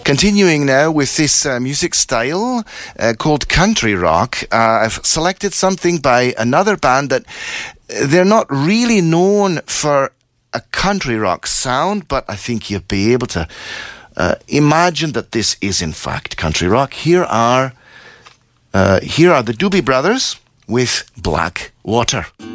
Continuing now with this music style called country rock, I've selected something by another band that they're not really known for a country rock sound, but I think you'll be able to imagine that this is in fact country rock. Here are the Doobie Brothers with Black Water.